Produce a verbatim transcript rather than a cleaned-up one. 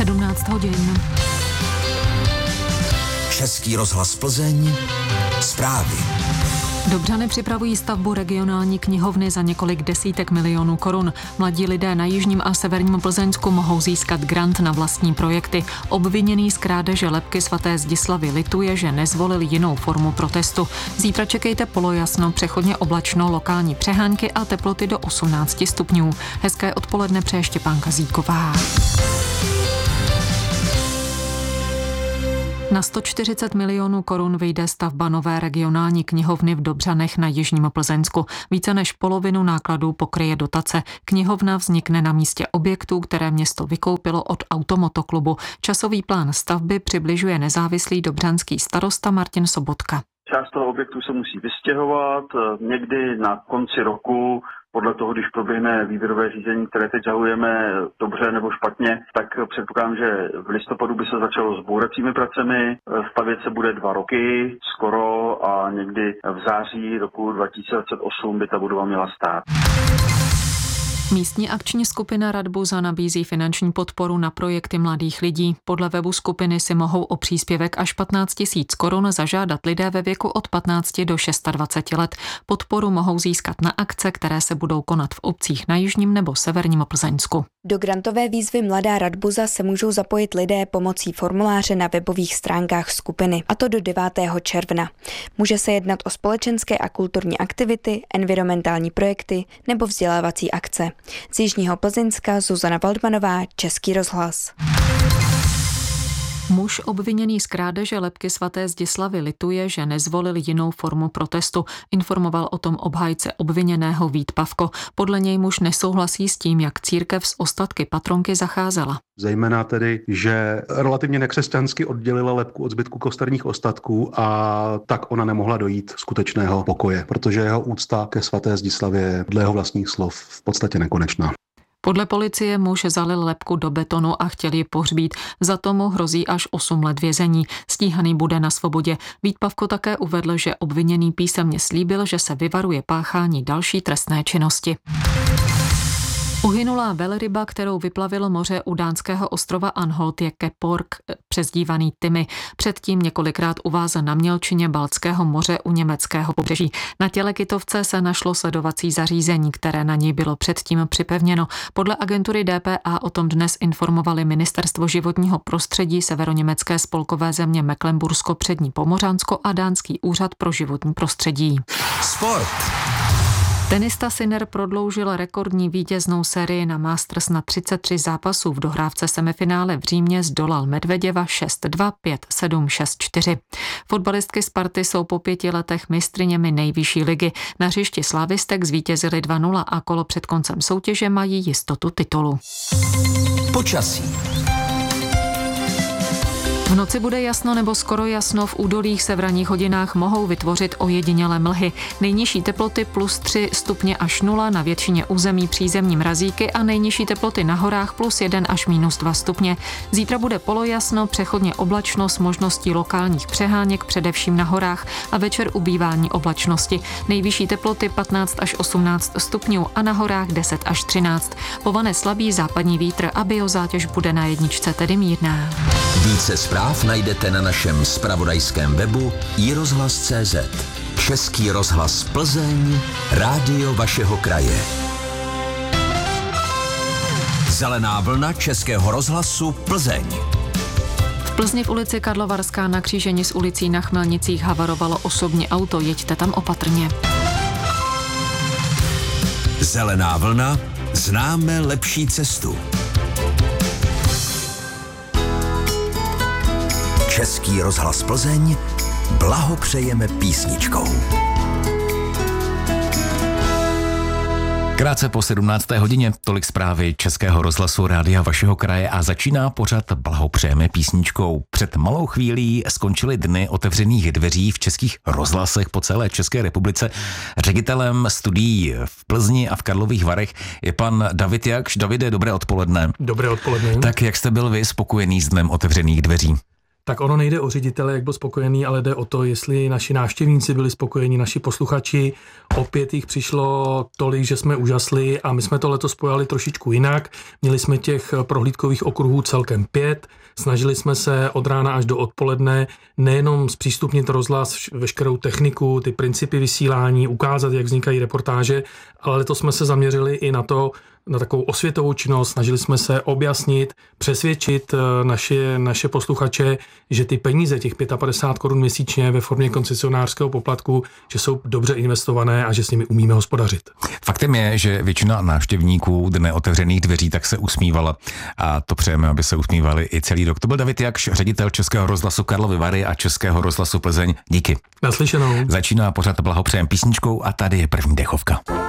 sedmnáct hodin. Český rozhlas Plzeň, zprávy. Dobřany připravují stavbu regionální knihovny za několik desítek milionů korun. Mladí lidé na jižním a severním Plzeňsku mohou získat grant na vlastní projekty. Obviněný z krádeže lebky svaté Zdislavy lituje, že nezvolil jinou formu protestu. Zítra čekejte polojasno, přechodně oblačno, lokální přehánky a teploty do osmnáct stupňů. Hezké odpoledne přeje Štěpánka Zíková. Na sto čtyřicet milionů korun vyjde stavba nové regionální knihovny v Dobřanech na jižním Plzeňsku. Více než polovinu nákladů pokryje dotace. Knihovna vznikne na místě objektů, které město vykoupilo od automotoklubu. Časový plán stavby přibližuje nezávislý dobřanský starosta Martin Sobotka. Část toho objektu se musí vystěhovat někdy na konci roku. Podle toho, když proběhne výběrové řízení, které teď žalujeme dobře nebo špatně, tak předpokládám, že v listopadu by se začalo s bouracími pracemi. Stavět se bude dva roky skoro a někdy v září roku dva tisíce dvacet osm by ta budova měla stát. Místní akční skupina Radbuza nabízí finanční podporu na projekty mladých lidí. Podle webu skupiny si mohou o příspěvek až patnáct tisíc korun zažádat lidé ve věku od patnácti do dvaceti šesti let. Podporu mohou získat na akce, které se budou konat v obcích na jižním nebo severním Plzeňsku. Do grantové výzvy Mladá Radbuza se můžou zapojit lidé pomocí formuláře na webových stránkách skupiny, a to do devátého června. Může se jednat o společenské a kulturní aktivity, environmentální projekty nebo vzdělávací akce. Z jižního Plzeňska Zuzana Waldmanová, Český rozhlas. Muž obviněný z krádeže lebky svaté Zdislavy lituje, že nezvolil jinou formu protestu. Informoval o tom obhájce obviněného Vít Pavko. Podle něj muž nesouhlasí s tím, jak církev s ostatky patronky zacházela. Zejména tedy, že relativně nekřesťansky oddělila lebku od zbytku kosterních ostatků a tak ona nemohla dojít skutečného pokoje, protože jeho úcta ke svaté Zdislavě je dle jeho vlastních slov v podstatě nekonečná. Podle policie muž zalil lebku do betonu a chtěl ji pohřbít. Za to mu hrozí až osm let vězení. Stíhaný bude na svobodě. Vít Pavko také uvedl, že obviněný písemně slíbil, že se vyvaruje páchání další trestné činnosti. Uhynulá velryba, kterou vyplavilo moře u dánského ostrova Anholt, je kepork, přezdívaný Timmy. Předtím několikrát uvázen na mělčině Baltského moře u německého pobřeží. Na těle kytovce se našlo sledovací zařízení, které na něj bylo předtím připevněno. Podle agentury D P A o tom dnes informovali Ministerstvo životního prostředí severoněmecké spolkové země Mecklenbursko přední Pomořansko a dánský úřad pro životní prostředí. Sport. Tenista Sinner prodloužil rekordní vítěznou sérii na Masters na třicet tři zápasů. V dohrávce semifinále v Římě zdolal Medveděva šest dva, pět sedm, šest čtyři. Fotbalistky Sparty jsou po pěti letech mistryněmi nejvyšší ligy. Na hřišti Slavistek zvítězili dva nula a kolo před koncem soutěže mají jistotu titulu. Počasí. V noci bude jasno nebo skoro jasno, v údolích se v ranních hodinách mohou vytvořit ojedinělé mlhy. Nejnižší teploty plus tři stupně až nula, na většině území přízemní mrazíky a nejnižší teploty na horách plus jeden až minus dva stupně. Zítra bude polojasno, přechodně oblačno s možností lokálních přeháněk, především na horách, a večer ubývání oblačnosti. Nejvyšší teploty patnáct až osmnáct stupňů a na horách deset až třináct. Povane slabý západní vítr a biozátěž bude na jedničce tedy mírná. Více zpráv najdete na našem zpravodajském webu i rozhlas tečka cé zet. Český rozhlas Plzeň, rádio vašeho kraje. Zelená vlna Českého rozhlasu Plzeň. V Plzni v ulici Karlovarská na křížení s ulicí na Chmelnicích havarovalo osobní auto, jeďte tam opatrně. Zelená vlna, známe lepší cestu. Český rozhlas Plzeň, blahopřejeme písničkou. Krátce po sedmnácté hodině, tolik zprávy Českého rozhlasu rádia vašeho kraje a začíná pořad Blahopřejeme písničkou. Před malou chvílí skončily dny otevřených dveří v českých rozhlasech po celé České republice. Ředitelem studií v Plzni a v Karlových Varech je pan David Jakš. Davide, dobré odpoledne. Dobré odpoledne. Tak jak jste byl vy spokojený s dnem otevřených dveří? tak ono nejde o ředitele, jak byl spokojený, ale jde o to, jestli naši návštěvníci byli spokojení, naši posluchači. Opět jich přišlo tolik, že jsme úžasli a my jsme to letos spojali trošičku jinak. Měli jsme těch prohlídkových okruhů celkem pět. Snažili jsme se od rána až do odpoledne nejenom zpřístupnit rozhlas, veškerou techniku, ty principy vysílání, ukázat, jak vznikají reportáže, ale letos jsme se zaměřili i na to, na takovou osvětovou činnost, snažili jsme se objasnit, přesvědčit naše, naše posluchače, že ty peníze, těch padesát pět korun měsíčně ve formě koncesionářského poplatku, že jsou dobře investované a že s nimi umíme hospodařit. Faktem je, že většina návštěvníků Dne otevřených dveří tak se usmívala a to přejeme, aby se usmívali i celý rok. To byl David Jakš, ředitel Českého rozhlasu Karlovy Vary a Českého rozhlasu Plzeň. Díky. Naslyšenou. Začíná pořad Blahopřejem písničkou a tady je první dechovka.